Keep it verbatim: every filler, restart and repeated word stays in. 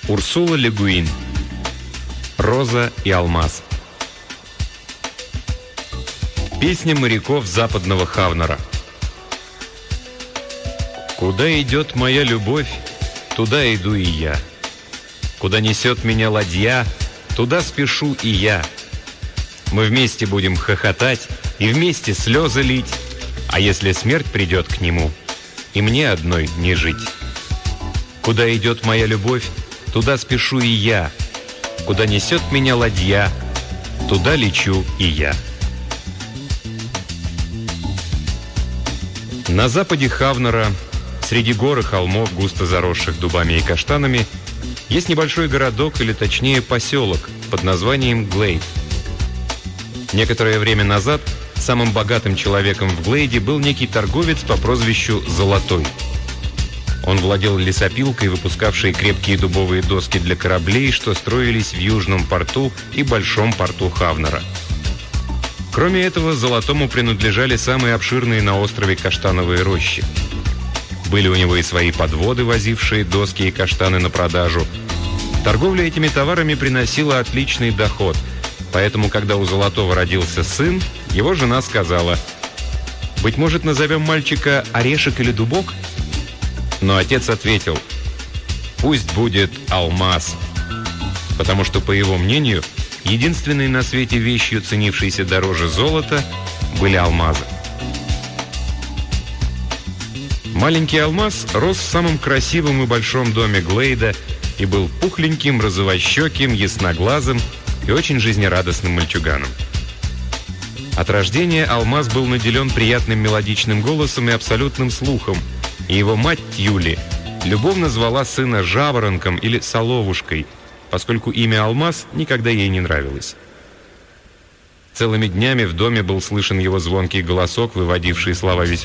Урсула Ле Гуин. Роза и алмаз. Песня моряков западного Хавнера. Куда идет моя любовь, туда иду и я. Куда несет меня ладья, туда спешу и я. Мы вместе будем хохотать и вместе слезы лить, а если смерть придет к нему, и мне одной не жить. Куда идет моя любовь, туда спешу и я. Куда несет меня ладья, туда лечу и я. На западе Хавнера, среди гор и холмов, густо заросших дубами и каштанами, есть небольшой городок, или точнее поселок, под названием Глейд. Некоторое время назад самым богатым человеком в Глейде был некий торговец по прозвищу Золотой. Он владел лесопилкой, выпускавшей крепкие дубовые доски для кораблей, что строились в Южном порту и Большом порту Хавнера. Кроме этого, Золотому принадлежали самые обширные на острове каштановые рощи. Были у него и свои подводы, возившие доски и каштаны на продажу. Торговля этими товарами приносила отличный доход, поэтому, когда у Золотого родился сын, его жена сказала: «Быть может, назовем мальчика Орешек или Дубок?» Но отец ответил: «Пусть будет Алмаз», потому что, по его мнению, единственной на свете вещью, ценившейся дороже золота, были алмазы. Маленький Алмаз рос в самом красивом и большом доме Глейда и был пухленьким, розовощеким, ясноглазым и очень жизнерадостным мальчуганом. От рождения Алмаз был наделен приятным мелодичным голосом и абсолютным слухом, и его мать Тьюли любовно звала сына Жаворонком или Соловушкой, поскольку имя Алмаз никогда ей не нравилось. Целыми днями в доме был слышен его звонкий голосок, выводивший слова веселых